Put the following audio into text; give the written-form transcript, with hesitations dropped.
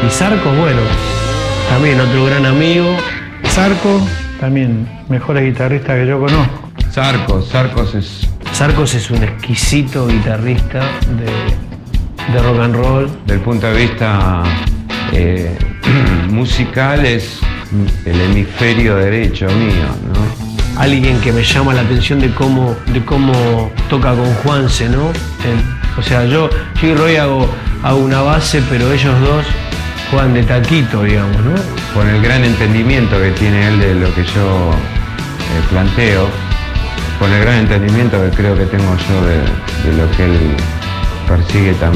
Y Zarco, bueno, también otro gran amigo. Zarco, también mejores guitarristas que yo conozco. Sarcos es un exquisito guitarrista de rock and roll. Del punto de vista musical es el hemisferio derecho mío, ¿no? Alguien que me llama la atención de cómo toca con Juanse, ¿no? O sea, yo y Roy hago una base, pero ellos dos juegan de taquito, digamos, ¿no? Con el gran entendimiento que tiene él de lo que yo planteo, con el gran entendimiento que creo que tengo yo de lo que él persigue también.